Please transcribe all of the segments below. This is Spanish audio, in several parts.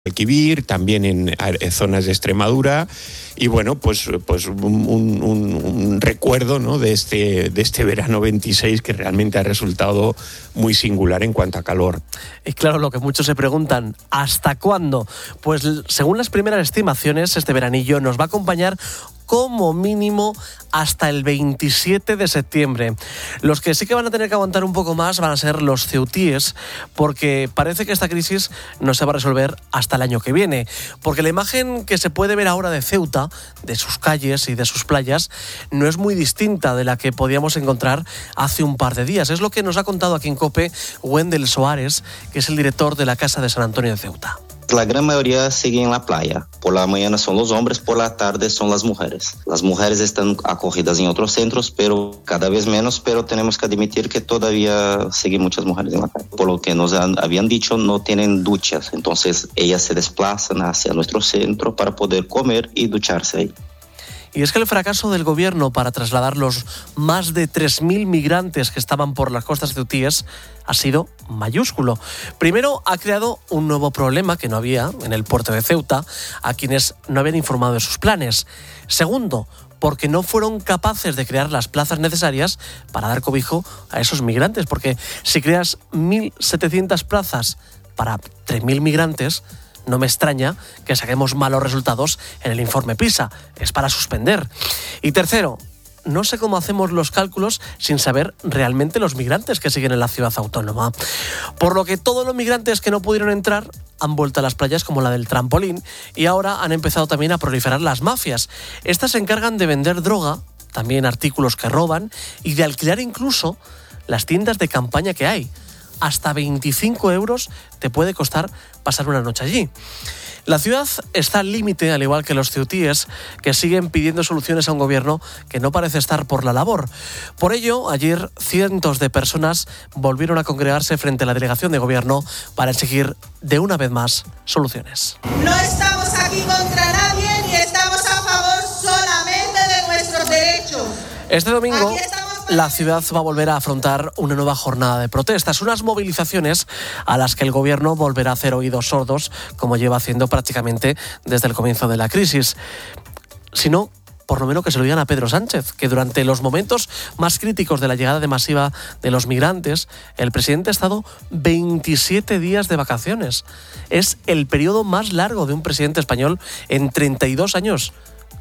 Guadalquivir, también en zonas de Extremadura, y bueno, pues un recuerdo, ¿no?, de este verano 26 que realmente ha resultado muy singular en cuanto a calor. Y claro, lo que muchos se preguntan, ¿hasta cuándo? Pues según las primeras estimaciones, este veranillo nos va a acompañar como mínimo hasta el 27 de septiembre. Los que sí que van a tener que aguantar un poco más van a ser los ceutíes, porque parece que esta crisis no se va a resolver hasta el año que viene, porque la imagen que se puede ver ahora de Ceuta, de sus calles y de sus playas, no es muy distinta de la que podíamos encontrar hace un par de días. Es lo que nos ha contado aquí en COPE Wendel Soares, que es el director de la Casa de San Antonio de Ceuta. La gran mayoría sigue en la playa. Por la mañana son los hombres, por la tarde son las mujeres. Las mujeres están acogidas en otros centros, pero cada vez menos, pero tenemos que admitir que todavía siguen muchas mujeres en la calle. Por lo que nos habían dicho, no tienen duchas, entonces ellas se desplazan hacia nuestro centro para poder comer y ducharse ahí. Y es que el fracaso del gobierno para trasladar los más de 3.000 migrantes que estaban por las costas ceutíes ha sido mayúsculo. Primero, ha creado un nuevo problema que no había en el puerto de Ceuta, a quienes no habían informado de sus planes. Segundo, porque no fueron capaces de crear las plazas necesarias para dar cobijo a esos migrantes, porque si creas 1.700 plazas para 3.000 migrantes, no me extraña que saquemos malos resultados en el informe PISA. Es para suspender. Y tercero, no sé cómo hacemos los cálculos sin saber realmente los migrantes que siguen en la ciudad autónoma. Por lo que todos los migrantes que no pudieron entrar han vuelto a las playas como la del Trampolín, y ahora han empezado también a proliferar las mafias. Estas se encargan de vender droga, también artículos que roban, y de alquilar incluso las tiendas de campaña que hay. Hasta 25 euros te puede costar pasar una noche allí. La ciudad está al límite, al igual que los ceutíes, que siguen pidiendo soluciones a un gobierno que no parece estar por la labor. Por ello, ayer cientos de personas volvieron a congregarse frente a la delegación de gobierno para exigir de una vez más soluciones. No estamos aquí contra nadie ni estamos a favor solamente de nuestros derechos. Este domingo la ciudad va a volver a afrontar una nueva jornada de protestas, unas movilizaciones a las que el gobierno volverá a hacer oídos sordos, como lleva haciendo prácticamente desde el comienzo de la crisis. Si no, por lo menos que se lo digan a Pedro Sánchez, que durante los momentos más críticos de la llegada masiva de los migrantes, el presidente ha estado 27 días de vacaciones. Es el periodo más largo de un presidente español en 32 años.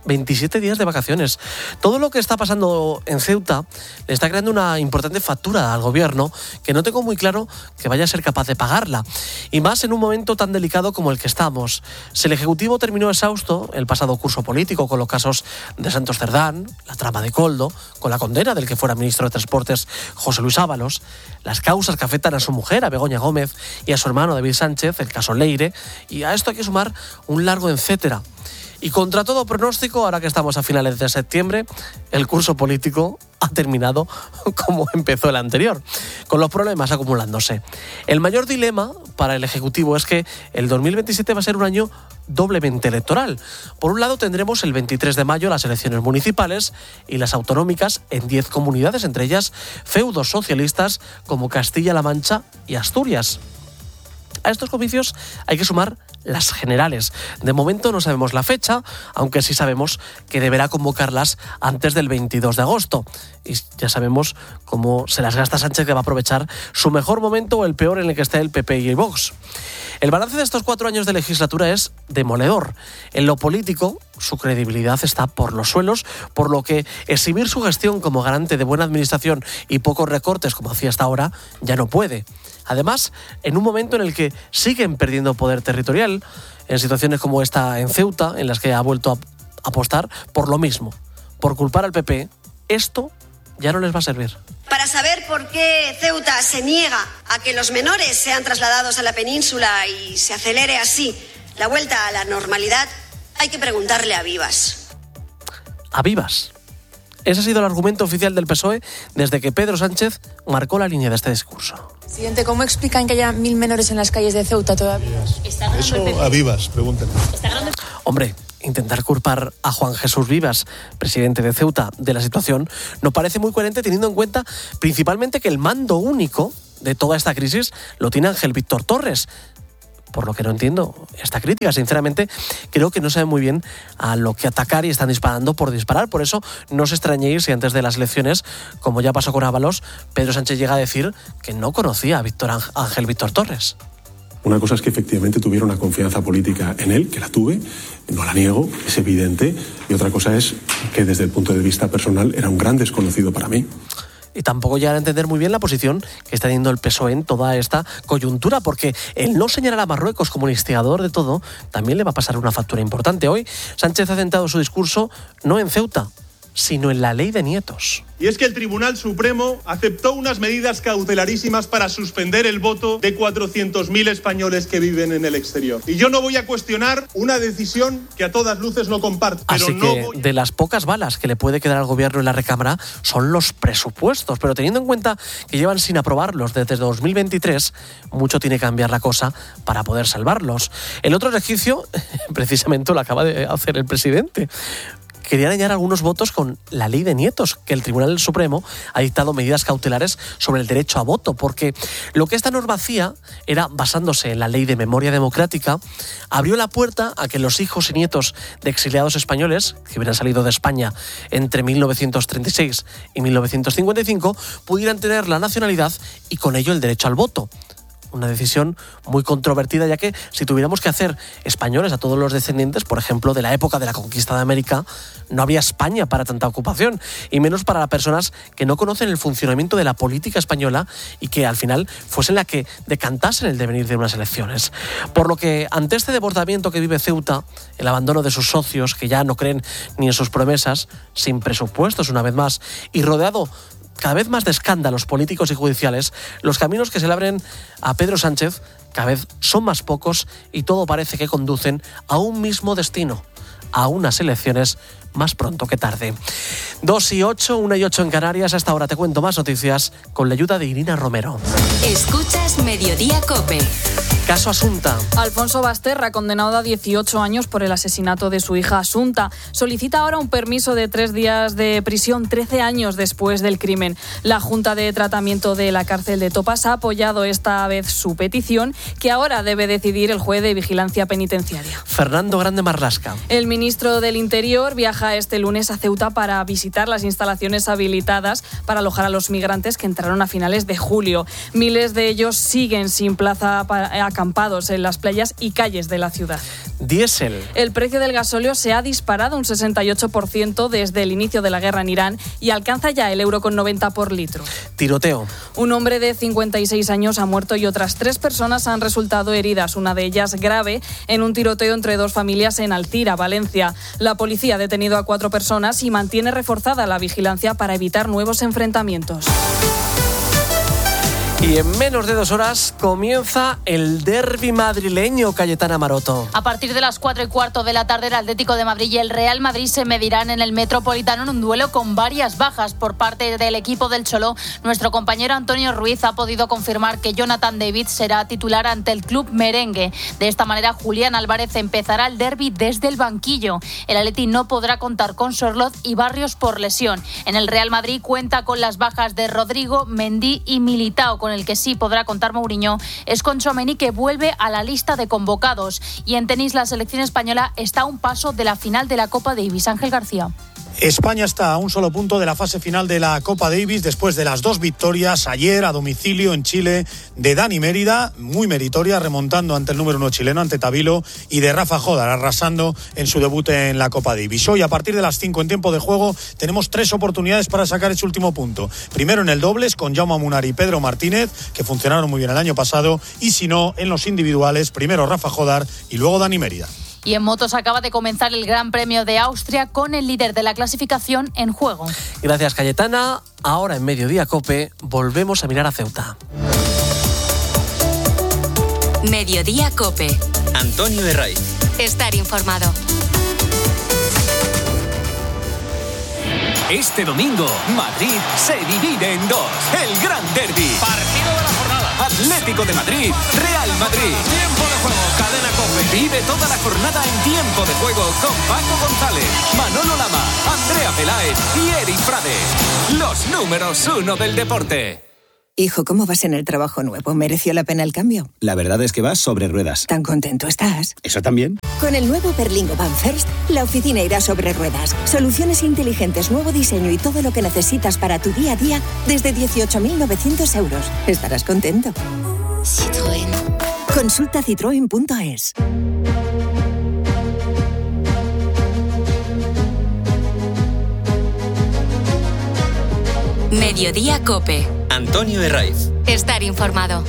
27 días de vacaciones. Todo lo que está pasando en Ceuta le está creando una importante factura al gobierno que no tengo muy claro que vaya a ser capaz de pagarla. Y más en un momento tan delicado como el que estamos. Si el Ejecutivo terminó exhausto el pasado curso político con los casos de Santos Cerdán, la trama de Koldo, con la condena del que fuera ministro de Transportes José Luis Ábalos, las causas que afectan a su mujer, a Begoña Gómez, y a su hermano David Sánchez, el caso Leire, y a esto hay que sumar un largo etcétera. Y contra todo pronóstico, ahora que estamos a finales de septiembre, el curso político ha terminado como empezó el anterior, con los problemas acumulándose. El mayor dilema para el Ejecutivo es que el 2027 va a ser un año doblemente electoral. Por un lado tendremos el 23 de mayo las elecciones municipales y las autonómicas en 10 comunidades, entre ellas feudos socialistas como Castilla-La Mancha y Asturias. A estos comicios hay que sumar las generales. De momento no sabemos la fecha, aunque sí sabemos que deberá convocarlas antes del 22 de agosto. Y ya sabemos cómo se las gasta Sánchez, que va a aprovechar su mejor momento o el peor en el que esté el PP y el Vox. El balance de estos 4 años de legislatura es demoledor. En lo político, su credibilidad está por los suelos, por lo que exhibir su gestión como garante de buena administración y pocos recortes, como hacía hasta ahora, ya no puede. Además, en un momento en el que siguen perdiendo poder territorial, en situaciones como esta en Ceuta, en las que ha vuelto a apostar por lo mismo, por culpar al PP, esto ya no les va a servir. Para saber por qué Ceuta se niega a que los menores sean trasladados a la península y se acelere así la vuelta a la normalidad, hay que preguntarle a Vivas. ¿A Vivas? Ese ha sido el argumento oficial del PSOE desde que Pedro Sánchez marcó la línea de este discurso. Presidente, ¿cómo explican que haya 1.000 menores en las calles de Ceuta todavía? Eso a Vivas, pregúntenle. Hombre, intentar culpar a Juan Jesús Vivas, presidente de Ceuta, de la situación no parece muy coherente, teniendo en cuenta principalmente que el mando único de toda esta crisis lo tiene Ángel Víctor Torres, por lo que no entiendo esta crítica. Sinceramente, creo que no saben muy bien a lo que atacar y están disparando por disparar. Por eso no os extrañéis si antes de las elecciones, como ya pasó con Ábalos, Pedro Sánchez llega a decir que no conocía a Ángel Víctor Torres. Una cosa es que efectivamente tuviera una confianza política en él, que la tuve, no la niego, es evidente, y otra cosa es que desde el punto de vista personal era un gran desconocido para mí. Y tampoco llegar a entender muy bien la posición que está teniendo el PSOE en toda esta coyuntura, porque el no señalar a Marruecos como el instigador de todo también le va a pasar una factura importante. Hoy Sánchez ha centrado su discurso no en Ceuta, sino en la ley de nietos. Y es que el Tribunal Supremo aceptó unas medidas cautelarísimas para suspender el voto de 400.000 españoles que viven en el exterior. Y yo no voy a cuestionar una decisión que a todas luces no comparto. Pero así que de las pocas balas que le puede quedar al gobierno en la recámara son los presupuestos. Pero teniendo en cuenta que llevan sin aprobarlos desde 2023, mucho tiene que cambiar la cosa para poder salvarlos. El otro ejercicio, precisamente, lo acaba de hacer el presidente. Querían añadir algunos votos con la ley de nietos, que el Tribunal Supremo ha dictado medidas cautelares sobre el derecho a voto, porque lo que esta norma hacía era, basándose en la ley de memoria democrática, abrió la puerta a que los hijos y nietos de exiliados españoles, que hubieran salido de España entre 1936 y 1955, pudieran tener la nacionalidad y con ello el derecho al voto. Una decisión muy controvertida, ya que si tuviéramos que hacer españoles a todos los descendientes, por ejemplo, de la época de la conquista de América, no habría España para tanta ocupación, y menos para personas que no conocen el funcionamiento de la política española y que al final fuesen la que decantasen el devenir de unas elecciones. Por lo que, ante este desbordamiento que vive Ceuta, el abandono de sus socios, que ya no creen ni en sus promesas, sin presupuestos una vez más, y rodeado cada vez más de escándalos políticos y judiciales, los caminos que se le abren a Pedro Sánchez cada vez son más pocos y todo parece que conducen a un mismo destino, a unas elecciones más pronto que tarde. 2:08, 1:08 en Canarias. Hasta ahora te cuento más noticias con la ayuda de Irina Romero. Escuchas Mediodía COPE. Caso Asunta. Alfonso Basterra, condenado a 18 años por el asesinato de su hija Asunta, solicita ahora un permiso de 3 días de prisión, 13 años después del crimen. La Junta de Tratamiento de la Cárcel de Topas ha apoyado esta vez su petición, que ahora debe decidir el juez de Vigilancia Penitenciaria. Fernando Grande Marlasca. El ministro del Interior viaja este lunes a Ceuta para visitar las instalaciones habilitadas para alojar a los migrantes que entraron a finales de julio. Miles de ellos siguen sin plaza acampados en las playas y calles de la ciudad. Diésel. El precio del gasóleo se ha disparado un 68% desde el inicio de la guerra en Irán y alcanza ya el €1,90 por litro. Tiroteo. Un hombre de 56 años ha muerto y otras 3 personas han resultado heridas, una de ellas grave, en un tiroteo entre 2 familias en Alcira, Valencia. La policía ha detenido a 4 personas y mantiene reforzada la vigilancia para evitar nuevos enfrentamientos. Y en menos de 2 horas comienza el derbi madrileño, Cayetana Maroto. A partir de las 4:15 de la tarde, el Atlético de Madrid y el Real Madrid se medirán en el Metropolitano en un duelo con varias bajas por parte del equipo del Cholo. Nuestro compañero Antonio Ruiz ha podido confirmar que Jonathan David será titular ante el club merengue. De esta manera, Julián Álvarez empezará el derbi desde el banquillo. El Atleti no podrá contar con Sorloz y Barrios por lesión. En el Real Madrid cuenta con las bajas de Rodrigo, Mendy y Militao. Con el que sí podrá contar Mourinho es con Tchouaméni, que vuelve a la lista de convocados. Y en tenis, la selección española está a un paso de la final de la Copa Davis. Ángel García. España está a un solo punto de la fase final de la Copa Davis después de las 2 victorias ayer a domicilio en Chile de Dani Mérida, muy meritoria, remontando ante el número 1 chileno, ante Tabilo, y de Rafa Jodar, arrasando en su debut en la Copa Davis. Hoy, a partir de las 5 en tiempo de juego, tenemos 3 oportunidades para sacar ese último punto. Primero en el dobles con Jaume Munar y Pedro Martínez, que funcionaron muy bien el año pasado, y si no, en los individuales, primero Rafa Jodar y luego Dani Mérida. Y en motos acaba de comenzar el Gran Premio de Austria con el líder de la clasificación en juego. Gracias, Cayetana. Ahora en Mediodía COPE volvemos a mirar a Ceuta. Mediodía COPE. Antonio Herray. Estar informado. Este domingo, Madrid se divide en 2. El Gran Derbi. Partido de la jornada. Atlético de Madrid, Real Madrid. Tiempo de juego, Cadena COPE. Vive toda la jornada en Tiempo de Juego con Paco González, Manolo Lama, Andrea Peláez y Eric Frade. Los números 1 del deporte. Hijo, ¿cómo vas en el trabajo nuevo? ¿Mereció la pena el cambio? La verdad es que vas sobre ruedas. ¿Tan contento estás? ¿Eso también? Con el nuevo Berlingo Van First, la oficina irá sobre ruedas. Soluciones inteligentes, nuevo diseño y todo lo que necesitas para tu día a día desde 18.900 euros. Estarás contento. Citroën. Consulta citroen.es. Mediodía COPE. Antonio Herraiz. Estar informado.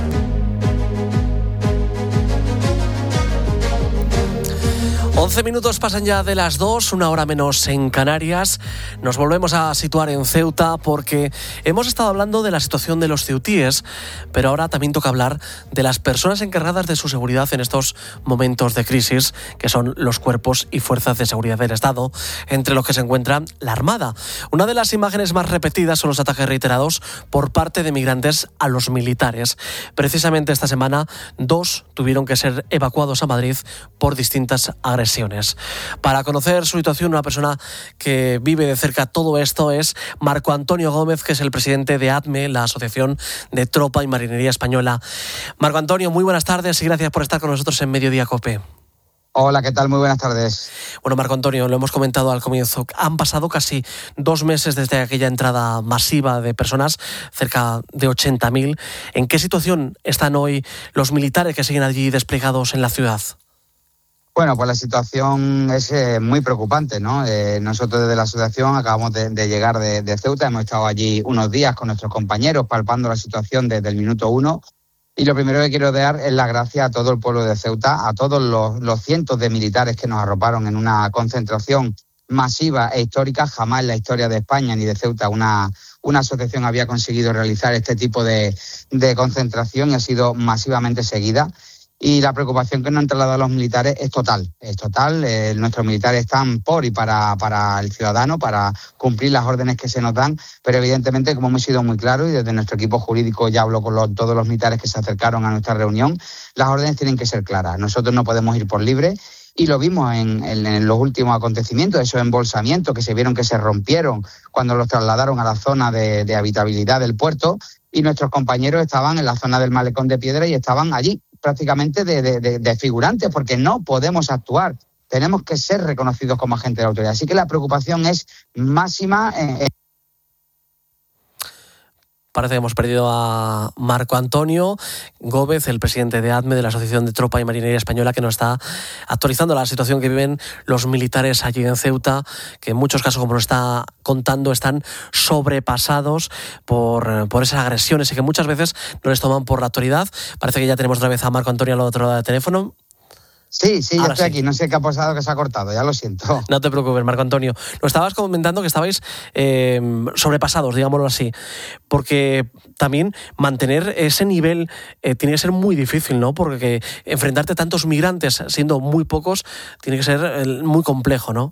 Once minutos pasan ya de las 2, una hora menos en Canarias. Nos volvemos a situar en Ceuta porque hemos estado hablando de la situación de los ceutíes, pero ahora también toca hablar de las personas encargadas de su seguridad en estos momentos de crisis, que son los cuerpos y fuerzas de seguridad del Estado, entre los que se encuentra la Armada. Una de las imágenes más repetidas son los ataques reiterados por parte de migrantes a los militares. Precisamente esta semana, 2 tuvieron que ser evacuados a Madrid por distintas agresiones. Para conocer su situación, una persona que vive de cerca todo esto es Marco Antonio Gómez, que es el presidente de ATME, la Asociación de Tropa y Marinería Española. Marco Antonio, muy buenas tardes y gracias por estar con nosotros en Mediodía COPE. Hola, ¿qué tal? Muy buenas tardes. Bueno, Marco Antonio, lo hemos comentado al comienzo. Han pasado casi 2 meses desde aquella entrada masiva de personas, cerca de 80.000. ¿En qué situación están hoy los militares que siguen allí desplegados en la ciudad? Bueno, pues la situación es muy preocupante, ¿no? Nosotros desde la asociación acabamos de llegar de Ceuta, hemos estado allí unos días con nuestros compañeros palpando la situación desde el minuto 1 y lo primero que quiero dar es las gracias a todo el pueblo de Ceuta, a todos los cientos de militares que nos arroparon en una concentración masiva e histórica. Jamás en la historia de España ni de Ceuta una asociación había conseguido realizar este tipo de concentración y ha sido masivamente seguida. Y la preocupación que nos han trasladado los militares es total. Nuestros militares están por y para el ciudadano, para cumplir las órdenes que se nos dan, pero evidentemente, como hemos sido muy claros, y desde nuestro equipo jurídico ya hablo con todos los militares que se acercaron a nuestra reunión, las órdenes tienen que ser claras. Nosotros no podemos ir por libre, y lo vimos en los últimos acontecimientos, esos embolsamientos que se vieron que se rompieron cuando los trasladaron a la zona de habitabilidad del puerto, y nuestros compañeros estaban en la zona del Malecón de Piedra y estaban allí prácticamente de figurantes, porque no podemos actuar. Tenemos que ser reconocidos como agentes de la autoridad. Así que la preocupación es máxima. Parece que hemos perdido a Marco Antonio Gómez, el presidente de ATME, de la Asociación de Tropa y Marinería Española, que nos está actualizando la situación que viven los militares allí en Ceuta, que en muchos casos, como nos está contando, están sobrepasados por esas agresiones y que muchas veces no les toman por la autoridad. Parece que ya tenemos otra vez a Marco Antonio al otro lado del teléfono. Sí, ya estoy aquí. No sé qué ha pasado, que se ha cortado, ya lo siento. No te preocupes, Marco Antonio. Nos estabas comentando que estabais sobrepasados, digámoslo así, porque también mantener ese nivel tiene que ser muy difícil, ¿no? Porque enfrentarte a tantos migrantes siendo muy pocos tiene que ser muy complejo, ¿no?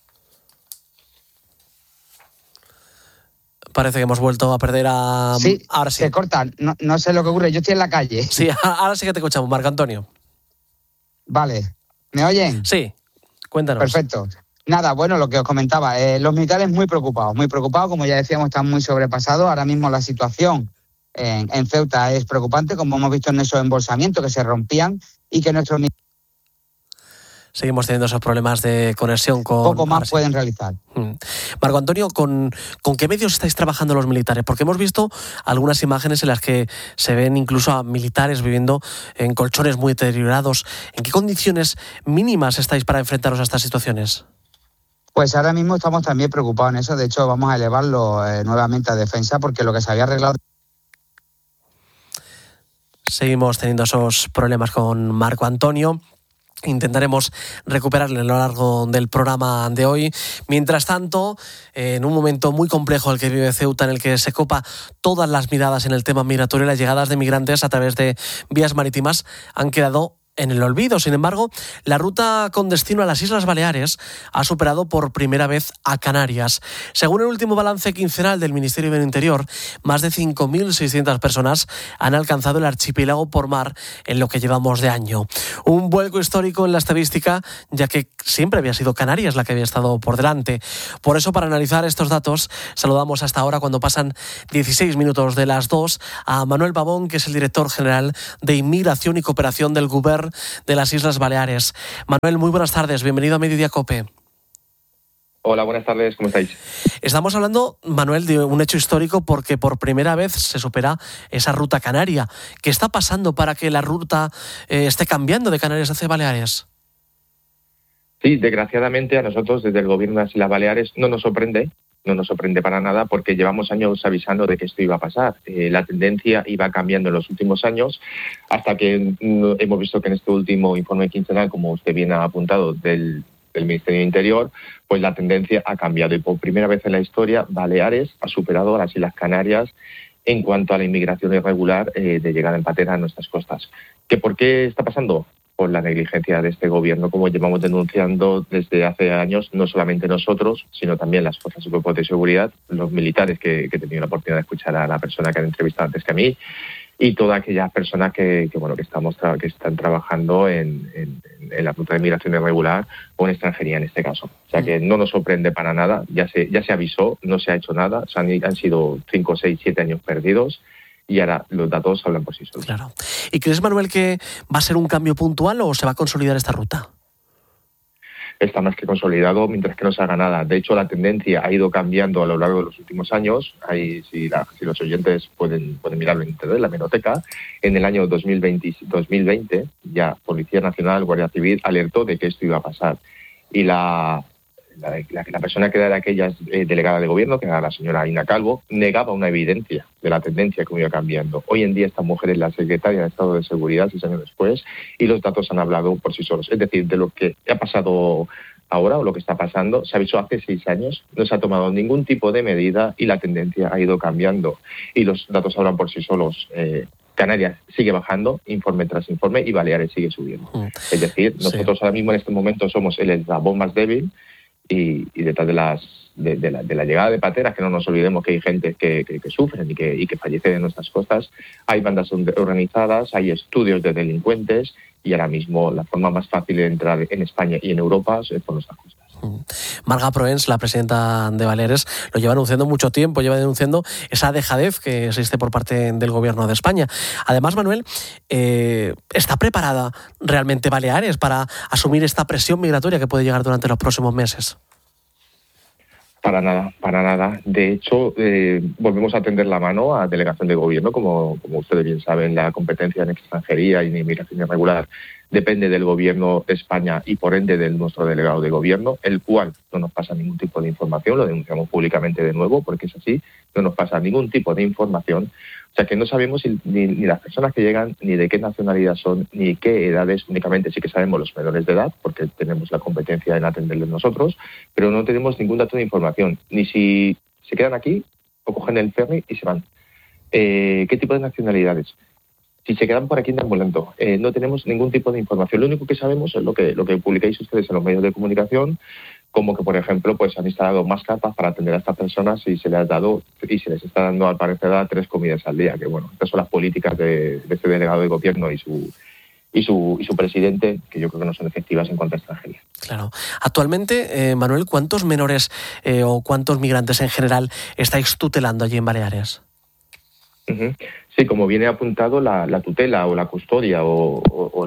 Parece que hemos vuelto a perder a... Sí, ahora sí. Se corta. No sé lo que ocurre, yo estoy en la calle. Sí, ahora sí que te escuchamos, Marco Antonio. Vale, ¿me oyen? Sí, cuéntanos. Perfecto. Nada, bueno, lo que os comentaba, los militares muy preocupados, como ya decíamos, están muy sobrepasados. Ahora mismo la situación en Ceuta es preocupante, como hemos visto en esos embolsamientos que se rompían y que nuestros militares... Seguimos teniendo esos problemas de conexión con... Poco más pueden realizar. Marco Antonio, ¿con qué medios estáis trabajando los militares? Porque hemos visto algunas imágenes en las que se ven incluso a militares viviendo en colchones muy deteriorados. ¿En qué condiciones mínimas estáis para enfrentaros a estas situaciones? Pues ahora mismo estamos también preocupados en eso. De hecho, vamos a elevarlo nuevamente a defensa, porque lo que se había arreglado... Seguimos teniendo esos problemas con Marco Antonio. Intentaremos recuperarle a lo largo del programa de hoy. Mientras tanto, en un momento muy complejo el que vive Ceuta, en el que se copa todas las miradas en el tema migratorio, las llegadas de migrantes a través de vías marítimas han quedado en el olvido. Sin embargo, la ruta con destino a las Islas Baleares ha superado por primera vez a Canarias. Según el último balance quincenal del Ministerio del Interior, más de 5.600 personas han alcanzado el archipiélago por mar en lo que llevamos de año. Un vuelco histórico en la estadística, ya que siempre había sido Canarias la que había estado por delante. Por eso, para analizar estos datos, saludamos hasta ahora, cuando pasan 16 minutos de las 2, a Manuel Pavón, que es el director general de Inmigración y Cooperación del Govern de las Islas Baleares. Manuel, muy buenas tardes, bienvenido a Mediodía COPE. Hola, buenas tardes, ¿cómo estáis? Estamos hablando, Manuel, de un hecho histórico porque por primera vez se supera esa ruta canaria. ¿Qué está pasando para que la ruta esté cambiando de Canarias hacia Baleares? Sí, desgraciadamente a nosotros desde el Gobierno de las Islas Baleares no nos sorprende para nada, porque llevamos años avisando de que esto iba a pasar. La tendencia iba cambiando en los últimos años, hasta que hemos visto que en este último informe quincenal, como usted bien ha apuntado, del Ministerio del Interior, pues la tendencia ha cambiado y por primera vez en la historia Baleares ha superado a las Islas Canarias en cuanto a la inmigración irregular de llegada en patera a nuestras costas. ¿Por qué está pasando? Por la negligencia de este gobierno, como llevamos denunciando desde hace años, no solamente nosotros, sino también las fuerzas y cuerpos de seguridad, los militares, que he tenido la oportunidad de escuchar a la persona que han entrevistado antes que a mí, y todas aquellas personas que están trabajando en la ruta de migración irregular o en extranjería en este caso. O sea que no nos sorprende para nada, ya se avisó, no se ha hecho nada, han sido 5, 6, 7 años perdidos. Y ahora los datos hablan por sí solos. Claro. ¿Y crees, Manuel, que va a ser un cambio puntual o se va a consolidar esta ruta? Está más que consolidado mientras que no se haga nada. De hecho, la tendencia ha ido cambiando a lo largo de los últimos años. Si los oyentes pueden mirarlo en internet, la hemeroteca, en el año 2020 ya Policía Nacional, Guardia Civil alertó de que esto iba a pasar. Y la persona que era aquella delegada de gobierno, que era la señora Ina Calvo, negaba una evidencia de la tendencia que iba cambiando. Hoy en día esta mujer es la secretaria de Estado de Seguridad 6 años después y los datos han hablado por sí solos. Es decir, de lo que ha pasado ahora o lo que está pasando, se avisó hace 6 años, no se ha tomado ningún tipo de medida y la tendencia ha ido cambiando. Y los datos hablan por sí solos. Canarias sigue bajando, informe tras informe, y Baleares sigue subiendo. Es decir, nosotros ahora mismo en este momento somos el eslabón más débil. Y detrás de la llegada de pateras, que no nos olvidemos que hay gente que sufren y que fallece en nuestras costas, hay bandas organizadas, hay estudios de delincuentes y ahora mismo la forma más fácil de entrar en España y en Europa es por nuestras costas. Marga Proens, la presidenta de Baleares, lo lleva anunciando mucho tiempo, lleva denunciando esa dejadez que existe por parte del Gobierno de España. Además, Manuel, ¿está preparada realmente Baleares para asumir esta presión migratoria que puede llegar durante los próximos meses? Para nada. De hecho, volvemos a tender la mano a delegación de gobierno, como ustedes bien saben, la competencia en extranjería y en inmigración irregular depende del Gobierno de España y por ende de nuestro delegado de gobierno, el cual no nos pasa ningún tipo de información, lo denunciamos públicamente de nuevo porque es así, no nos pasa ningún tipo de información. O sea que no sabemos ni las personas que llegan, ni de qué nacionalidad son, ni qué edades. Únicamente sí que sabemos los menores de edad, porque tenemos la competencia en atenderles nosotros, pero no tenemos ningún dato de información, ni si se quedan aquí o cogen el ferry y se van. ¿Qué tipo de nacionalidades? Si se quedan por aquí en deambulando, no tenemos ningún tipo de información. Lo único que sabemos es lo que publicáis ustedes en los medios de comunicación, como que, por ejemplo, pues han instalado más carpas para atender a estas personas y se les está dando, al parecer, 3 comidas al día. Que bueno, estas son las políticas de este delegado de gobierno y su presidente, que yo creo que no son efectivas en cuanto a extranjería. Claro. Actualmente, Manuel, ¿cuántos menores o cuántos migrantes en general estáis tutelando allí en Baleares? Uh-huh. Sí, como viene apuntado, la tutela o la custodia o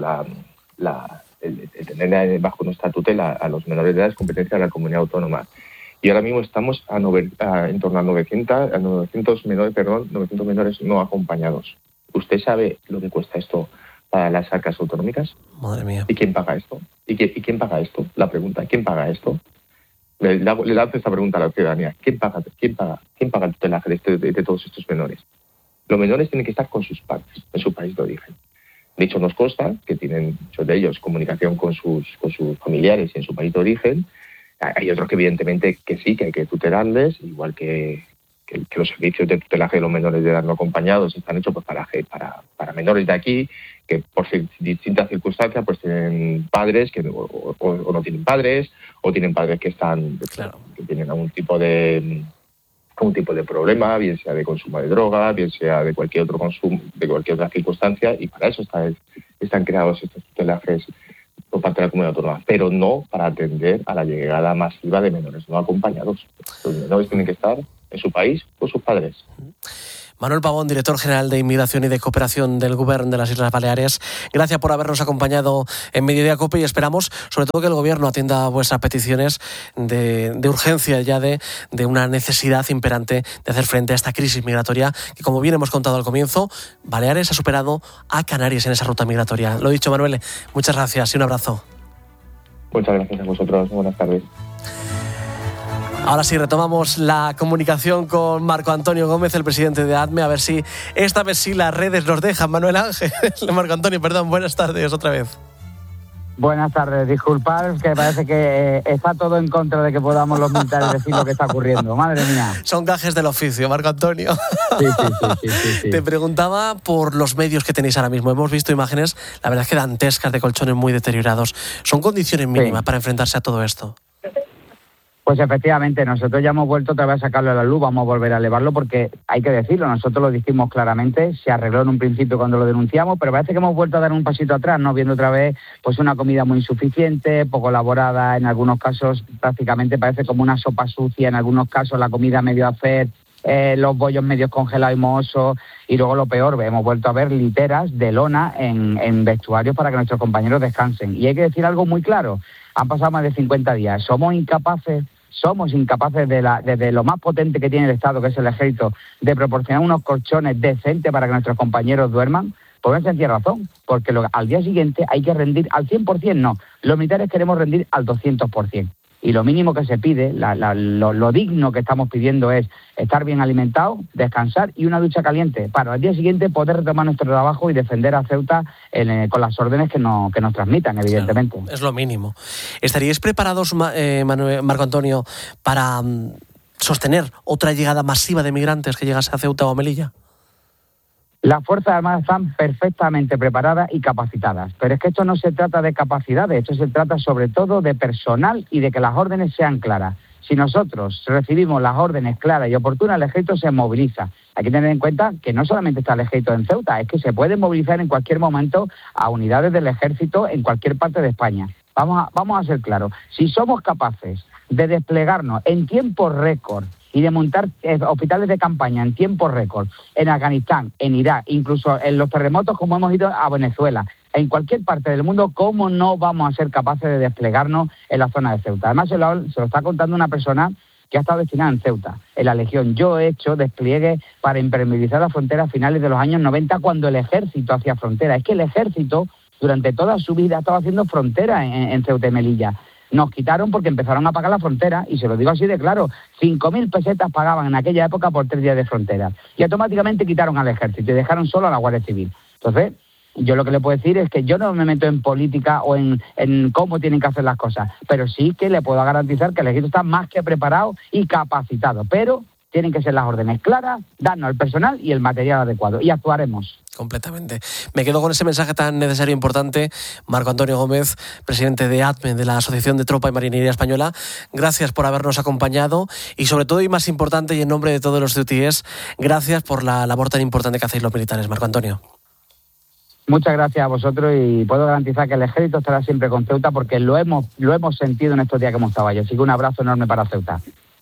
el tener bajo nuestra tutela a los menores de edad es competencia de la comunidad autónoma. Y ahora mismo estamos en torno a 900 menores no acompañados. ¿Usted sabe lo que cuesta esto para las arcas autonómicas? Madre mía. ¿Y quién paga esto? ¿Y quién paga esto? La pregunta, ¿quién paga esto? Le lanzo esta pregunta a la ciudadanía. ¿Quién paga el tutelaje de todos estos menores? Los menores tienen que estar con sus padres en su país de origen. De hecho, nos consta que tienen muchos de ellos comunicación con sus familiares en su país de origen. Hay otros que evidentemente que sí, que hay que tutelarles, igual que los servicios de tutelaje de los menores de edad no acompañados están hechos pues para menores de aquí que por distintas circunstancias pues tienen padres que o no tienen padres, o tienen padres que están que tienen algún tipo de problema, bien sea de consumo de droga, bien sea de cualquier otro consumo, de cualquier otra circunstancia, y para eso están creados estos tutelajes por parte de la comunidad autónoma, pero no para atender a la llegada masiva de menores no acompañados. Los menores tienen que estar en su país con sus padres. Manuel Pavón, director general de Inmigración y de Cooperación del Gobierno de las Islas Baleares, gracias por habernos acompañado en Mediodía COPE y esperamos sobre todo que el Gobierno atienda a vuestras peticiones de urgencia ya de una necesidad imperante de hacer frente a esta crisis migratoria que, como bien hemos contado al comienzo, Baleares ha superado a Canarias en esa ruta migratoria. Lo dicho, Manuel, muchas gracias y un abrazo. Muchas gracias a vosotros. Buenas tardes. Ahora sí, retomamos la comunicación con Marco Antonio Gómez, el presidente de ATME, a ver si esta vez sí las redes nos dejan. Manuel Ángel, Marco Antonio, perdón, buenas tardes otra vez. Buenas tardes, disculpad, que parece que está todo en contra de que podamos los militares decir lo que está ocurriendo. Madre mía. Son gajes del oficio, Marco Antonio. Sí. Te preguntaba por los medios que tenéis ahora mismo. Hemos visto imágenes, la verdad es que dantescas, de colchones muy deteriorados. ¿Son condiciones mínimas para enfrentarse a todo esto? Pues efectivamente, nosotros ya hemos vuelto otra vez a sacarlo a la luz, vamos a volver a elevarlo porque hay que decirlo, nosotros lo dijimos claramente, se arregló en un principio cuando lo denunciamos, pero parece que hemos vuelto a dar un pasito atrás, ¿no? Viendo otra vez pues una comida muy insuficiente, poco elaborada, en algunos casos prácticamente parece como una sopa sucia, en algunos casos la comida medio a hacer, los bollos medio congelados y mohosos, y luego lo peor, hemos vuelto a ver literas de lona en vestuarios para que nuestros compañeros descansen. Y hay que decir algo muy claro, han pasado más de 50 días, somos incapaces desde lo más potente que tiene el Estado, que es el Ejército, de proporcionar unos colchones decentes para que nuestros compañeros duerman, por una sencilla razón, porque al día siguiente hay que rendir al 100%, no, los militares queremos rendir al 200%. Y lo mínimo que se pide, lo digno que estamos pidiendo es estar bien alimentados, descansar y una ducha caliente para al día siguiente poder retomar nuestro trabajo y defender a Ceuta con las órdenes que nos transmitan, evidentemente. Claro, es lo mínimo. ¿Estaríais preparados, Marco Antonio, para sostener otra llegada masiva de migrantes que llegase a Ceuta o a Melilla? Las Fuerzas Armadas están perfectamente preparadas y capacitadas, pero es que esto no se trata de capacidades, esto se trata sobre todo de personal y de que las órdenes sean claras. Si nosotros recibimos las órdenes claras y oportunas, el Ejército se moviliza. Hay que tener en cuenta que no solamente está el Ejército en Ceuta, es que se puede movilizar en cualquier momento a unidades del Ejército en cualquier parte de España. Vamos a ser claros, si somos capaces de desplegarnos en tiempo récord y de montar hospitales de campaña en tiempo récord en Afganistán, en Irak, incluso en los terremotos como hemos ido a Venezuela, en cualquier parte del mundo, ¿cómo no vamos a ser capaces de desplegarnos en la zona de Ceuta? Además, se lo está contando una persona que ha estado destinada en Ceuta, en la Legión. Yo he hecho despliegue para impermeabilizar la frontera a finales de los años 90 cuando el Ejército hacía frontera. Es que el Ejército durante toda su vida ha estado haciendo frontera en Ceuta y Melilla. Nos quitaron porque empezaron a pagar la frontera, y se lo digo así de claro, 5.000 pesetas pagaban en aquella época por 3 días de frontera. Y automáticamente quitaron al Ejército y dejaron solo a la Guardia Civil. Entonces, yo lo que le puedo decir es que yo no me meto en política o en cómo tienen que hacer las cosas, pero sí que le puedo garantizar que el Ejército está más que preparado y capacitado, pero tienen que ser las órdenes claras, darnos el personal y el material adecuado, y actuaremos. Completamente. Me quedo con ese mensaje tan necesario e importante. Marco Antonio Gómez, presidente de ATME, de la Asociación de Tropa y Marinería Española, gracias por habernos acompañado y, sobre todo y más importante, y en nombre de todos los ceutíes, gracias por la labor tan importante que hacéis los militares. Marco Antonio. Muchas gracias a vosotros, y puedo garantizar que el Ejército estará siempre con Ceuta porque lo hemos sentido en estos días que hemos estado allí. Así que un abrazo enorme para Ceuta.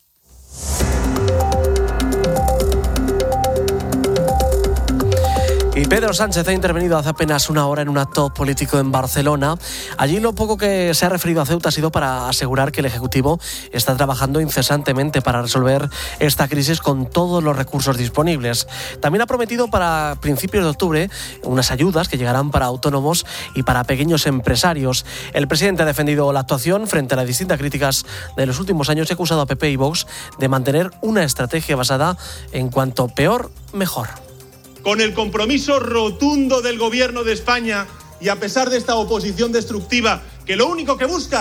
Y Pedro Sánchez ha intervenido hace apenas una hora en un acto político en Barcelona. Allí lo poco que se ha referido a Ceuta ha sido para asegurar que el Ejecutivo está trabajando incesantemente para resolver esta crisis con todos los recursos disponibles. También ha prometido para principios de octubre unas ayudas que llegarán para autónomos y para pequeños empresarios. El presidente ha defendido la actuación frente a las distintas críticas de los últimos años y ha acusado a PP y Vox de mantener una estrategia basada en cuanto peor, mejor. Con el compromiso rotundo del Gobierno de España y a pesar de esta oposición destructiva que lo único que busca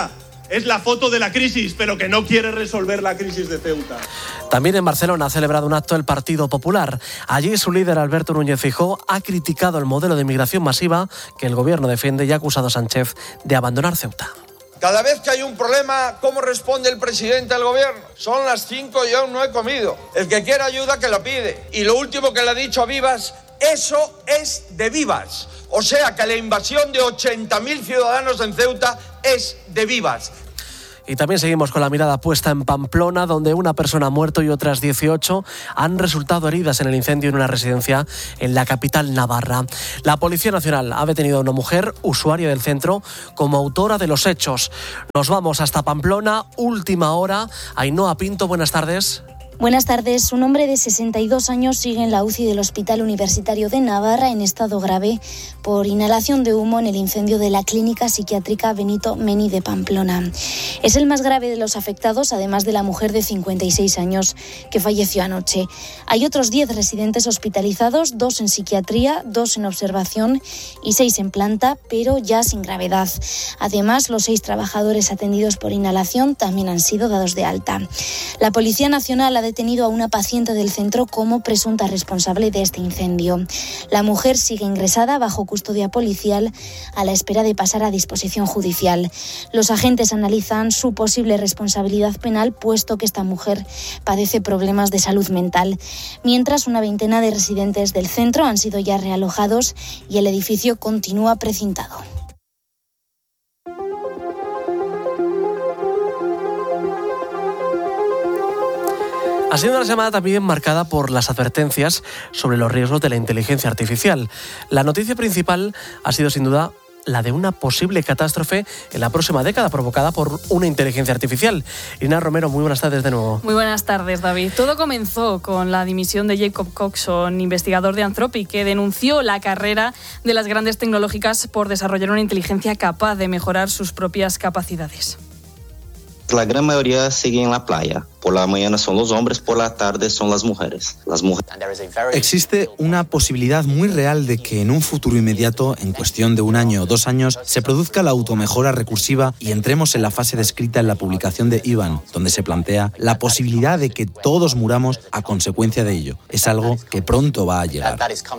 es la foto de la crisis, pero que no quiere resolver la crisis de Ceuta. También en Barcelona ha celebrado un acto el Partido Popular. Allí su líder, Alberto Núñez Feijóo, ha criticado el modelo de inmigración masiva que el gobierno defiende y ha acusado a Sánchez de abandonar Ceuta. Cada vez que hay un problema, ¿cómo responde el presidente del gobierno? Son las 5 y aún no he comido. El que quiere ayuda que lo pide. Y lo último que le ha dicho a Vivas, eso es de Vivas. O sea que la invasión de 80.000 ciudadanos en Ceuta es de Vivas. Y también seguimos con la mirada puesta en Pamplona, donde una persona ha muerto y otras 18 han resultado heridas en el incendio en una residencia en la capital navarra. La Policía Nacional ha detenido a una mujer, usuaria del centro, como autora de los hechos. Nos vamos hasta Pamplona, última hora. Ainhoa Pinto, buenas tardes. Buenas tardes. Un hombre de 62 años sigue en la UCI del Hospital Universitario de Navarra en estado grave por inhalación de humo en el incendio de la Clínica Psiquiátrica Benito Meni de Pamplona. Es el más grave de los afectados, además de la mujer de 56 años que falleció anoche. Hay otros 10 residentes hospitalizados, 2 en psiquiatría, 2 en observación y 6 en planta, pero ya sin gravedad. Además, los 6 trabajadores atendidos por inhalación también han sido dados de alta. La Policía Nacional ha detenido a una paciente del centro como presunta responsable de este incendio. La mujer sigue ingresada bajo custodia policial a la espera de pasar a disposición judicial. Los agentes analizan su posible responsabilidad penal, puesto que esta mujer padece problemas de salud mental. Mientras, una veintena de residentes del centro han sido ya realojados y el edificio continúa precintado. Ha sido una semana también marcada por las advertencias sobre los riesgos de la inteligencia artificial. La noticia principal ha sido sin duda la de una posible catástrofe en la próxima década provocada por una inteligencia artificial. Irina Romero, muy buenas tardes de nuevo. Muy buenas tardes, David. Todo comenzó con la dimisión de Jacob Coxon, investigador de Anthropic, que denunció la carrera de las grandes tecnológicas por desarrollar una inteligencia capaz de mejorar sus propias capacidades. La gran mayoría sigue en la playa. Por la mañana son los hombres, por la tarde son las mujeres. Existe una posibilidad muy real de que en un futuro inmediato, en cuestión de 1 año o 2 años, se produzca la automejora recursiva y entremos en la fase descrita en la publicación de Ivan, donde se plantea la posibilidad de que todos muramos a consecuencia de ello. Es algo que pronto va a llegar.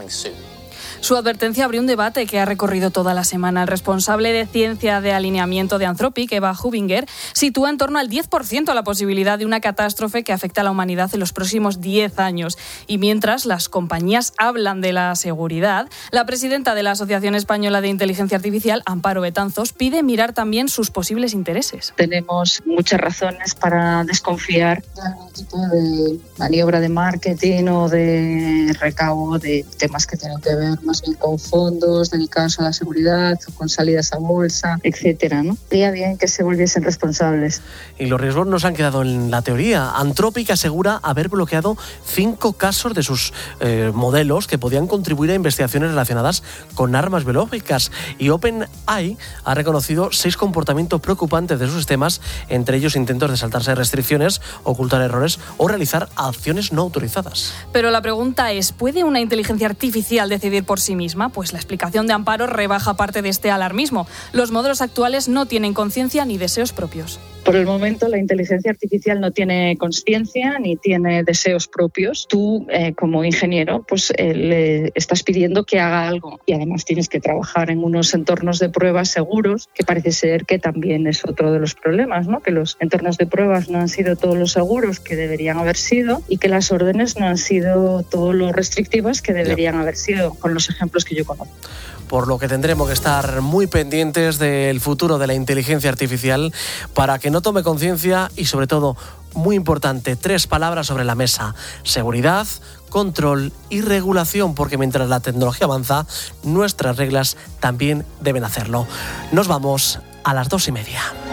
Su advertencia abrió un debate que ha recorrido toda la semana. El responsable de ciencia de alineamiento de Anthropic, Eva Hubinger, sitúa en torno al 10% la posibilidad de una catástrofe que afecte a la humanidad en los próximos 10 años. Y mientras las compañías hablan de la seguridad, la presidenta de la Asociación Española de Inteligencia Artificial, Amparo Betanzos, pide mirar también sus posibles intereses. Tenemos muchas razones para desconfiar de algún tipo de maniobra de marketing o de recaudo de temas que tienen que ver más bien con fondos dedicados a la seguridad o con salidas a bolsa, etcétera, ¿no? Sería bien que se volviesen responsables. Y los riesgos no se han quedado en la teoría. Anthropic asegura haber bloqueado 5 casos de sus modelos que podían contribuir a investigaciones relacionadas con armas biológicas. Y OpenAI ha reconocido 6 comportamientos preocupantes de sus sistemas, entre ellos intentos de saltarse restricciones, ocultar errores o realizar acciones no autorizadas. Pero la pregunta es, ¿puede una inteligencia artificial decidir por sí misma? Pues la explicación de Amparo rebaja parte de este alarmismo. Los modelos actuales no tienen conciencia ni deseos propios. Por el momento, la inteligencia artificial no tiene conciencia ni tiene deseos propios. Tú, como ingeniero, pues le estás pidiendo que haga algo y además tienes que trabajar en unos entornos de pruebas seguros, que parece ser que también es otro de los problemas, ¿no? Que los entornos de pruebas no han sido todos los seguros que deberían haber sido y que las órdenes no han sido todo lo restrictivas que deberían haber sido, con los ejemplos que yo conozco. Por lo que tendremos que estar muy pendientes del futuro de la inteligencia artificial para que no tome conciencia y, sobre todo, muy importante, 3 palabras sobre la mesa: seguridad, control y regulación, porque mientras la tecnología avanza, nuestras reglas también deben hacerlo. Nos vamos a las 2:30.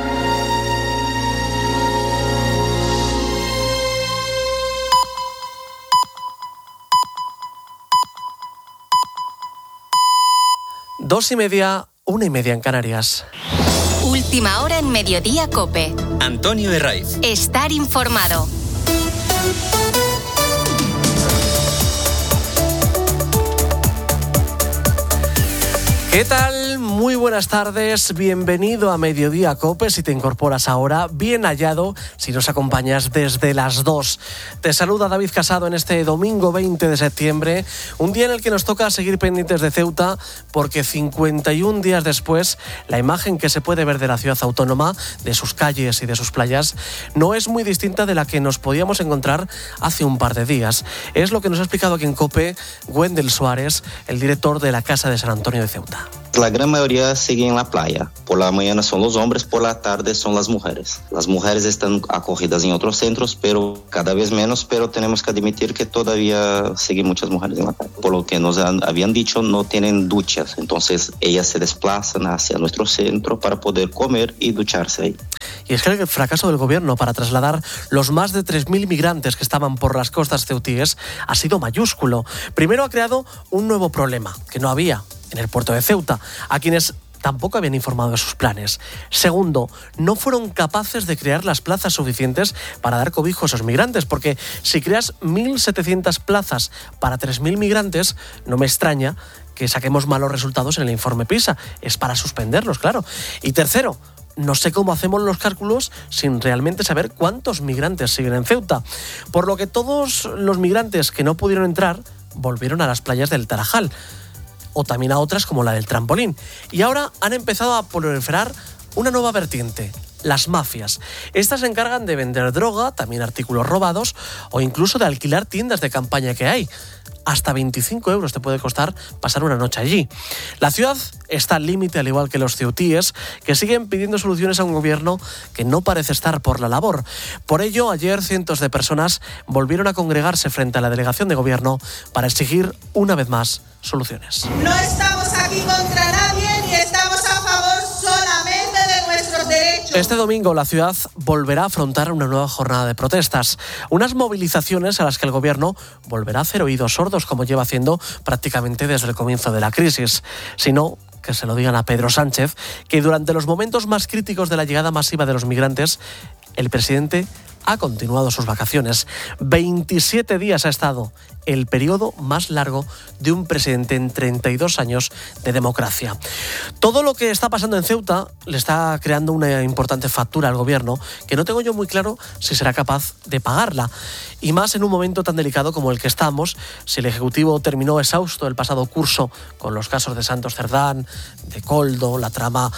Dos y media, 1:30 en Canarias. Última hora en Mediodía COPE. Antonio Herraiz. Estar informado. ¿Qué tal? Muy buenas tardes, bienvenido a Mediodía COPE. Si te incorporas ahora, bien hallado si nos acompañas desde las 2. Te saluda David Casado en este domingo 20 de septiembre, un día en el que nos toca seguir pendientes de Ceuta, porque 51 días después, la imagen que se puede ver de la ciudad autónoma, de sus calles y de sus playas, no es muy distinta de la que nos podíamos encontrar hace un par de días. Es lo que nos ha explicado aquí en COPE Wendel Suárez, el director de la Casa de San Antonio de Ceuta. La gran mayoría sigue en la playa. Por la mañana son los hombres, por la tarde son las mujeres. Las mujeres están acogidas en otros centros, pero cada vez menos, pero tenemos que admitir que todavía siguen muchas mujeres en la playa. Por lo que nos habían dicho, no tienen duchas, entonces ellas se desplazan hacia nuestro centro para poder comer y ducharse ahí. Y es que el fracaso del gobierno para trasladar los más de 3.000 migrantes que estaban por las costas ceutíes ha sido mayúsculo. Primero ha creado un nuevo problema, que no había en el puerto de Ceuta, a quienes tampoco habían informado de sus planes. Segundo, no fueron capaces de crear las plazas suficientes para dar cobijo a esos migrantes, porque si creas 1.700 plazas para 3.000 migrantes, no me extraña que saquemos malos resultados en el informe PISA. Es para suspenderlos, claro. Y tercero, no sé cómo hacemos los cálculos sin realmente saber cuántos migrantes siguen en Ceuta. Por lo que todos los migrantes que no pudieron entrar volvieron a las playas del Tarajal, o también a otras como la del Trampolín. Y ahora han empezado a proliferar una nueva vertiente: las mafias. Estas se encargan de vender droga, también artículos robados, o incluso de alquilar tiendas de campaña que hay. Hasta 25 euros te puede costar pasar una noche allí. La ciudad está al límite, al igual que los ceutíes, que siguen pidiendo soluciones a un gobierno que no parece estar por la labor. Por ello, ayer cientos de personas volvieron a congregarse frente a la delegación de gobierno para exigir una vez más soluciones. No estamos aquí contra nadie ni estamos a favor solamente de nuestros derechos. Este domingo la ciudad volverá a afrontar una nueva jornada de protestas, unas movilizaciones a las que el gobierno volverá a hacer oídos sordos, como lleva haciendo prácticamente desde el comienzo de la crisis. Si no, que se lo digan a Pedro Sánchez, que durante los momentos más críticos de la llegada masiva de los migrantes, el presidente ha continuado sus vacaciones. 27 días ha estado, el periodo más largo de un presidente en 32 años de democracia. Todo lo que está pasando en Ceuta le está creando una importante factura al gobierno, que no tengo yo muy claro si será capaz de pagarla. Y más en un momento tan delicado como el que estamos, si el Ejecutivo terminó exhausto el pasado curso con los casos de Santos Cerdán, de Koldo, la trama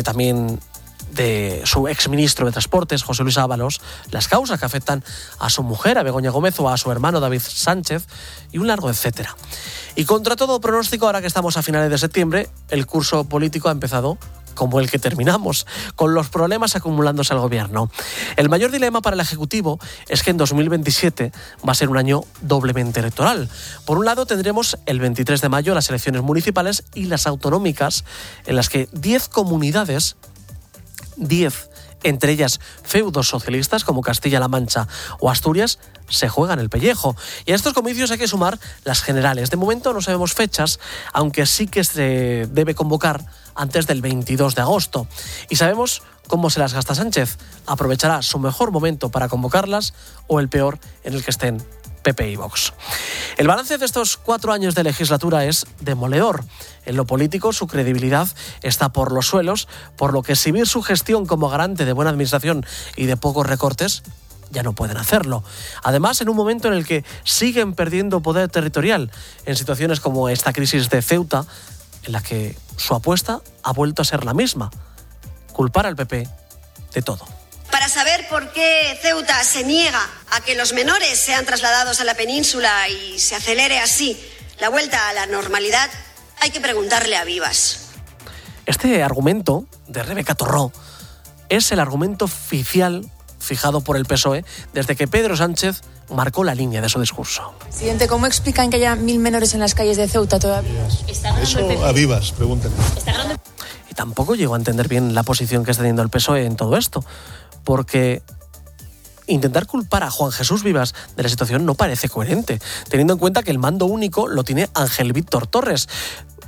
de su exministro de Transportes, José Luis Ábalos, las causas que afectan a su mujer, a Begoña Gómez, o a su hermano David Sánchez, y un largo etcétera. Y contra todo pronóstico, ahora que estamos a finales de septiembre, el curso político ha empezado como el que terminamos, con los problemas acumulándose al gobierno. El mayor dilema para el Ejecutivo es que en 2027 va a ser un año doblemente electoral. Por un lado tendremos el 23 de mayo las elecciones municipales y las autonómicas, en las que 10 comunidades, 10, entre ellas feudos socialistas como Castilla-La Mancha o Asturias, se juegan el pellejo. Y a estos comicios hay que sumar las generales. De momento no sabemos fechas, aunque sí que se debe convocar antes del 22 de agosto. Y sabemos cómo se las gasta Sánchez. Aprovechará su mejor momento para convocarlas o el peor en el que estén PP y Vox. El balance de estos 4 años de legislatura es demoledor. En lo político, su credibilidad está por los suelos, por lo que exhibir su gestión como garante de buena administración y de pocos recortes ya no pueden hacerlo. Además, en un momento en el que siguen perdiendo poder territorial, en situaciones como esta crisis de Ceuta, en la que su apuesta ha vuelto a ser la misma: culpar al PP de todo. Para saber por qué Ceuta se niega a que los menores sean trasladados a la península y se acelere así la vuelta a la normalidad, hay que preguntarle a Vivas. Este argumento de Rebeca Torró es el argumento oficial fijado por el PSOE desde que Pedro Sánchez marcó la línea de su discurso. Presidente, ¿cómo explican que haya 1.000 menores en las calles de Ceuta todavía? Eso a Vivas, pregúntenle. Y tampoco llego a entender bien la posición que está teniendo el PSOE en todo esto, porque intentar culpar a Juan Jesús Vivas de la situación no parece coherente, teniendo en cuenta que el mando único lo tiene Ángel Víctor Torres.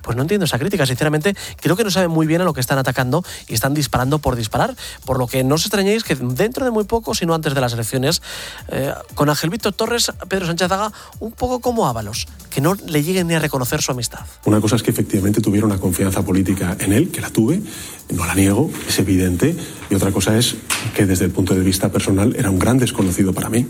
Pues no entiendo esa crítica, sinceramente. Creo que no saben muy bien a lo que están atacando y están disparando por disparar. Por lo que no os extrañéis que dentro de muy poco, si no antes de las elecciones, con Ángel Víctor Torres, Pedro Sánchez haga un poco como Ábalos, que no le lleguen ni a reconocer su amistad. Una cosa es que efectivamente tuviera una confianza política en él, que la tuve, no la niego, es evidente, y otra cosa es que desde el punto de vista personal era un gran desconocido para mí.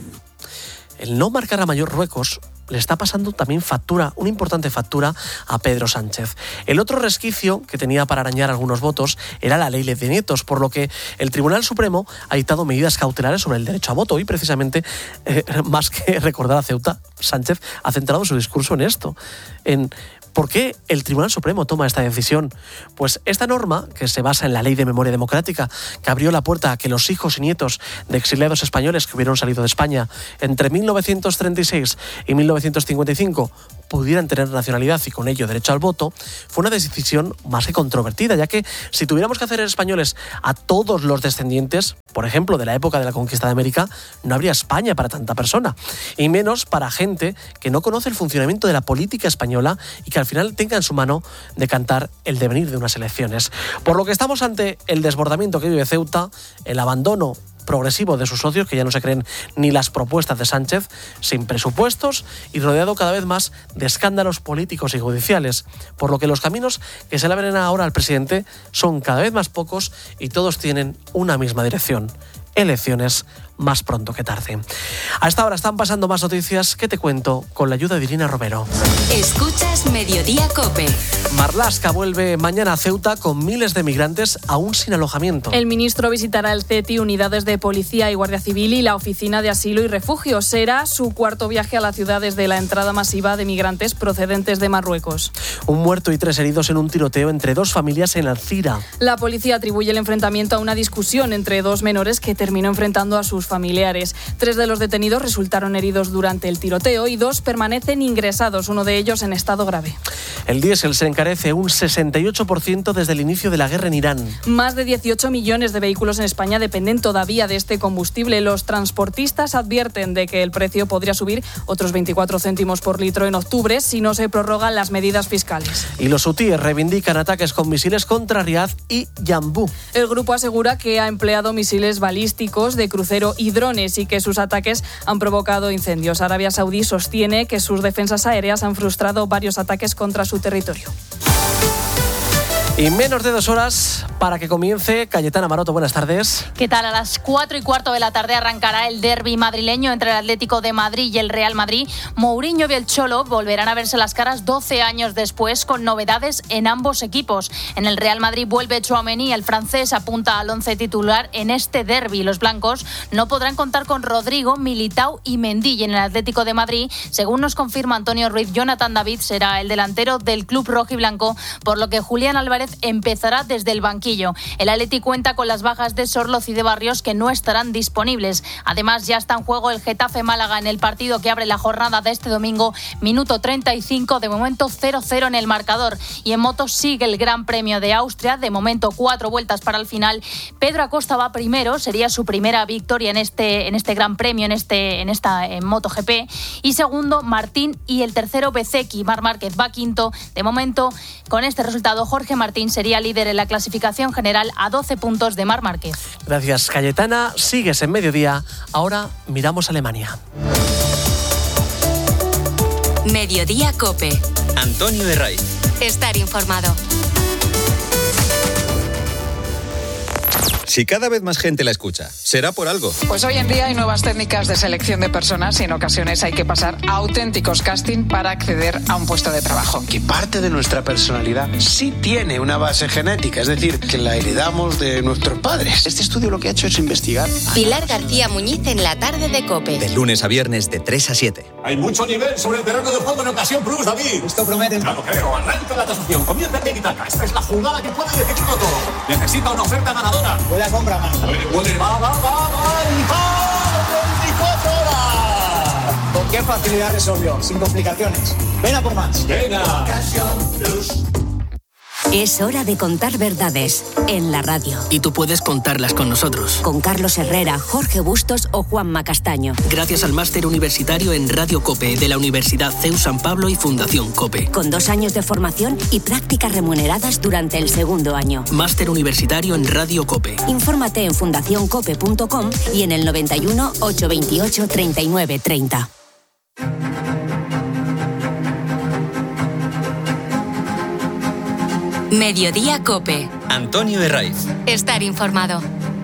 El no marcar a Marruecos le está pasando también factura, una importante factura a Pedro Sánchez. El otro resquicio que tenía para arañar algunos votos era la ley de nietos, por lo que el Tribunal Supremo ha dictado medidas cautelares sobre el derecho a voto y precisamente, más que recordar a Ceuta, Sánchez ha centrado su discurso en esto, en ¿por qué el Tribunal Supremo toma esta decisión? Pues esta norma, que se basa en la Ley de Memoria Democrática, que abrió la puerta a que los hijos y nietos de exiliados españoles que hubieron salido de España entre 1936 y 1955 pudieran tener nacionalidad y con ello derecho al voto, fue una decisión más que controvertida, ya que si tuviéramos que hacer españoles a todos los descendientes, por ejemplo, de la época de la conquista de América, no habría España para tanta persona, y menos para gente que no conoce el funcionamiento de la política española y que al final tenga en su mano decantar el devenir de unas elecciones. Por lo que estamos ante el desbordamiento que vive Ceuta, el abandono progresivo de sus socios, que ya no se creen ni las propuestas de Sánchez, sin presupuestos y rodeado cada vez más de escándalos políticos y judiciales, por lo que los caminos que se le abren ahora al presidente son cada vez más pocos y todos tienen una misma dirección: elecciones más pronto que tarde. A esta hora están pasando más noticias que te cuento con la ayuda de Irina Romero. Escuchas Mediodía COPE. Marlaska vuelve mañana a Ceuta con miles de migrantes aún sin alojamiento. El ministro visitará el CETI, unidades de policía y guardia civil y la oficina de asilo y refugio. Será su cuarto viaje a la ciudad desde la entrada masiva de migrantes procedentes de Marruecos. Un muerto y 3 heridos en un tiroteo entre 2 familias en Alcira. La policía atribuye el enfrentamiento a una discusión entre 2 menores que terminó enfrentando a sus familiares. 3 de los detenidos resultaron heridos durante el tiroteo y 2 permanecen ingresados, uno de ellos en estado grave. El diésel se encarece un 68% desde el inicio de la guerra en Irán. Más de 18 millones de vehículos en España dependen todavía de este combustible. Los transportistas advierten de que el precio podría subir otros 24 céntimos por litro en octubre si no se prorrogan las medidas fiscales. Y los hutíes reivindican ataques con misiles contra Riad y Yambú. El grupo asegura que ha empleado misiles balísticos de crucero y drones y que sus ataques han provocado incendios. Arabia Saudí sostiene que sus defensas aéreas han frustrado varios ataques contra su territorio. Y menos de 2 horas para que comience. Cayetana Maroto, buenas tardes. ¿Qué tal? A las 4:15 de la tarde arrancará el derbi madrileño entre el Atlético de Madrid y el Real Madrid. Mourinho y el Cholo volverán a verse las caras 12 años después, con novedades en ambos equipos. En el Real Madrid vuelve Tchouaméni, el francés apunta al 11 titular en este derbi. Los blancos no podrán contar con Rodrigo, Militao y Mendy. Y en el Atlético de Madrid, según nos confirma Antonio Ruiz, Jonathan David será el delantero del club rojiblanco, por lo que Julián Álvarez empezará desde el banquillo. El Atleti cuenta con las bajas de Sorloz y de Barrios, que no estarán disponibles. Además, ya está en juego el Getafe Málaga en el partido que abre la jornada de este domingo, minuto 35, de momento 0-0 en el marcador. Y en moto sigue el Gran Premio de Austria, de momento 4 vueltas para el final. Pedro Acosta va primero, sería su primera victoria en este Gran Premio, en MotoGP. Y segundo, Martín, y el tercero, Bezzecchi. Marc Márquez va quinto. De momento, con este resultado, Jorge Martín sería líder en la clasificación general a 12 puntos de Marc Márquez. Gracias, Cayetana. Sigues en Mediodía. Ahora miramos a Alemania. Mediodía COPE. Antonio Herraiz. Estar informado. Si cada vez más gente la escucha, será por algo. Pues hoy en día hay nuevas técnicas de selección de personas y en ocasiones hay que pasar a auténticos casting para acceder a un puesto de trabajo. Que parte de nuestra personalidad sí tiene una base genética, es decir, que la heredamos de nuestros padres. Este estudio lo que ha hecho es investigar. Pilar García Muñiz en la tarde de COPE. De lunes a viernes de 3 a 7. Hay mucho nivel sobre el terreno de juego en Ocasión Plus, David. Esto promete. Claro, creo. Arranca la tasación. Comienza el Tiki-Taka. Esta es la jugada que puede decidirlo todo. Necesita una oferta ganadora. Puede comprar más. Puede, va, 24 horas. ¿Con qué facilidad resolvió? Sin complicaciones. Ven a por más. Venga. Ocasión Plus. Es hora de contar verdades en la radio. Y tú puedes contarlas con nosotros. Con Carlos Herrera, Jorge Bustos o Juanma Castaño. Gracias al máster universitario en Radio COPE de la Universidad CEU San Pablo y Fundación COPE. Con 2 años de formación y prácticas remuneradas durante el segundo año. Máster universitario en Radio COPE. Infórmate en fundacioncope.com y en el 91 828 39 30. Mediodía COPE. Antonio Herraiz. Estar informado.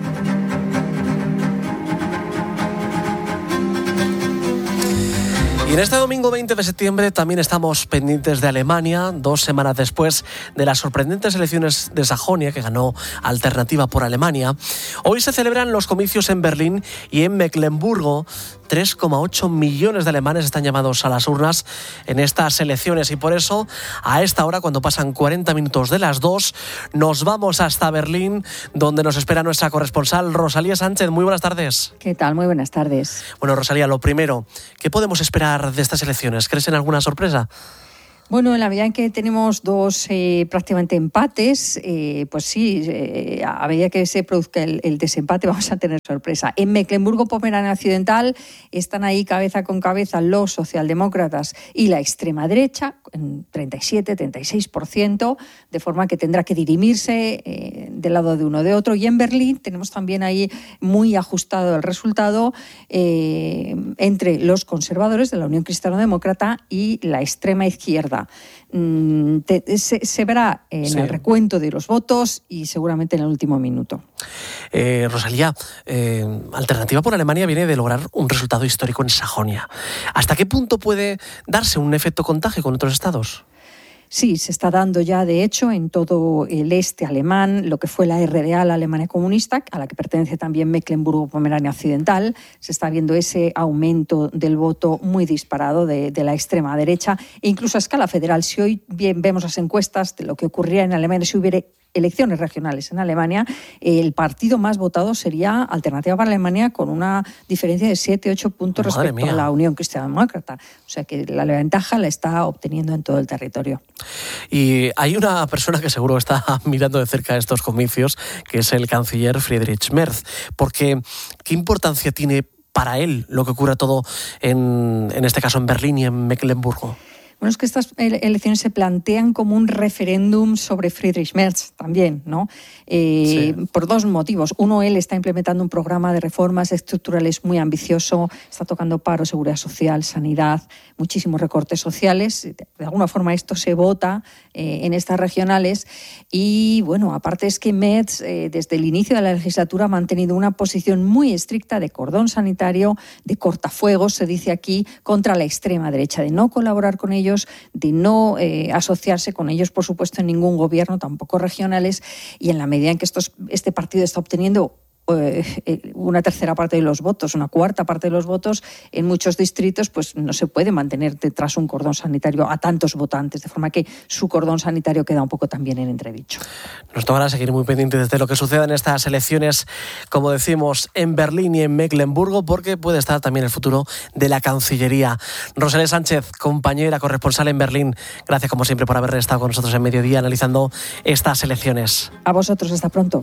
Y en este domingo 20 de septiembre también estamos pendientes de Alemania, 2 semanas después de las sorprendentes elecciones de Sajonia, que ganó Alternativa por Alemania. Hoy se celebran los comicios en Berlín y en Mecklemburgo. 3,8 millones de alemanes están llamados a las urnas en estas elecciones y por eso, a esta hora, cuando pasan 40 minutos de las 2, nos vamos hasta Berlín, donde nos espera nuestra corresponsal Rosalía Sánchez. Muy buenas tardes. ¿Qué tal? Muy buenas tardes. Bueno, Rosalía, lo primero, ¿qué podemos esperar de estas elecciones? ¿Crees en alguna sorpresa? Bueno, en la medida en que tenemos 2 prácticamente empates, pues sí, a medida que se produzca el desempate vamos a tener sorpresa. En Mecklemburgo-Pomerania Occidental están ahí cabeza con cabeza los socialdemócratas y la extrema derecha, en 37-36%, de forma que tendrá que dirimirse del lado de uno o de otro. Y en Berlín tenemos también ahí muy ajustado el resultado entre los conservadores de la Unión Cristiano-Demócrata y la extrema izquierda. Se verá en el recuento de los votos y seguramente en el último minuto. Rosalía, Alternativa por Alemania viene de lograr un resultado histórico en Sajonia. ¿Hasta qué punto puede darse un efecto contagio con otros estados? Sí, se está dando ya, de hecho, en todo el este alemán, lo que fue la RDA, la Alemania comunista, a la que pertenece también Mecklemburgo-Pomerania Occidental. Se está viendo ese aumento del voto muy disparado de la extrema derecha, e incluso a escala federal. Si hoy bien vemos las encuestas de lo que ocurriría en Alemania si hubiera elecciones regionales en Alemania, el partido más votado sería Alternativa para Alemania, con una diferencia de 7-8 puntos respecto a la Unión Cristiano-Demócrata. O sea que la ventaja la está obteniendo en todo el territorio. Y hay una persona que seguro está mirando de cerca estos comicios, que es el canciller Friedrich Merz, porque ¿qué importancia tiene para él lo que ocurre todo en este caso en Berlín y en Mecklemburgo? Bueno, es que estas elecciones se plantean como un referéndum sobre Friedrich Merz también, ¿no? Por 2 motivos. Uno, él está implementando un programa de reformas estructurales muy ambicioso, está tocando paro, seguridad social, sanidad, muchísimos recortes sociales. De alguna forma esto se vota en estas regionales. Y bueno, aparte es que Merz, desde el inicio de la legislatura, ha mantenido una posición muy estricta de cordón sanitario, de cortafuegos, se dice aquí, contra la extrema derecha, de no colaborar con ellos, de no asociarse con ellos, por supuesto, en ningún gobierno, tampoco regionales, y en la medida en que este partido está obteniendo una tercera parte de los votos, una cuarta parte de los votos en muchos distritos, pues no se puede mantener detrás un cordón sanitario a tantos votantes, de forma que su cordón sanitario queda un poco también en entredicho. Nos tocará seguir muy pendientes de lo que suceda en estas elecciones, como decimos, en Berlín y en Mecklemburgo, porque puede estar también el futuro de la Cancillería. Rosalía Sánchez, compañera, corresponsal en Berlín, gracias como siempre por haber estado con nosotros en Mediodía analizando estas elecciones. A vosotros, hasta pronto.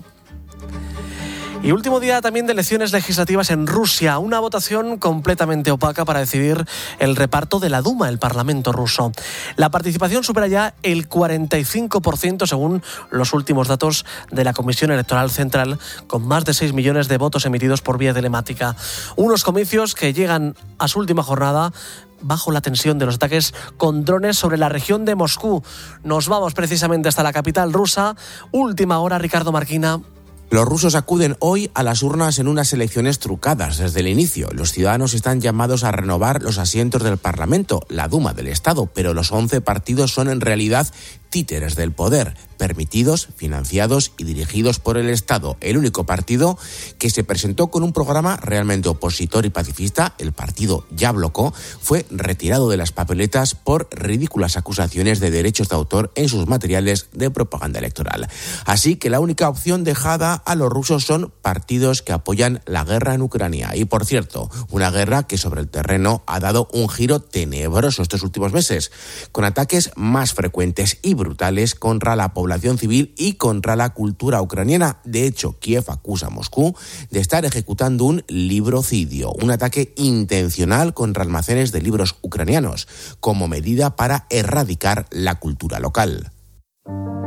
Y último día también de elecciones legislativas en Rusia, una votación completamente opaca para decidir el reparto de la Duma, el Parlamento ruso. La participación supera ya el 45% según los últimos datos de la Comisión Electoral Central, con más de 6 millones de votos emitidos por vía telemática. Unos comicios que llegan a su última jornada bajo la tensión de los ataques con drones sobre la región de Moscú. Nos vamos precisamente hasta la capital rusa. Última hora, Ricardo Marquina. Los rusos acuden hoy a las urnas en unas elecciones trucadas desde el inicio. Los ciudadanos están llamados a renovar los asientos del Parlamento, la Duma del Estado, pero los 11 partidos son en realidad títeres del poder, permitidos, financiados y dirigidos por el Estado. El único partido que se presentó con un programa realmente opositor y pacifista, el partido Yabloko, fue retirado de las papeletas por ridículas acusaciones de derechos de autor en sus materiales de propaganda electoral. Así que la única opción dejada a los rusos son partidos que apoyan la guerra en Ucrania. Y por cierto, una guerra que sobre el terreno ha dado un giro tenebroso estos últimos meses, con ataques más frecuentes y brutales contra la población civil y contra la cultura ucraniana. De hecho, Kiev acusa a Moscú de estar ejecutando un librocidio, un ataque intencional contra almacenes de libros ucranianos, como medida para erradicar la cultura local.